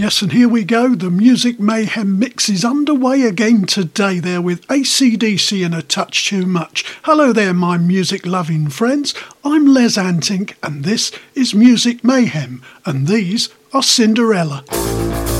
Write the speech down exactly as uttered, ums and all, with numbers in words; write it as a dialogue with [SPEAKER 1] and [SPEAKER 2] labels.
[SPEAKER 1] Yes, and here we go. The Music Mayhem mix is underway again today there with A C D C and A Touch Too Much. Hello there, my music-loving friends. I'm Les Antink, and this is Music Mayhem, and these are Cinderella.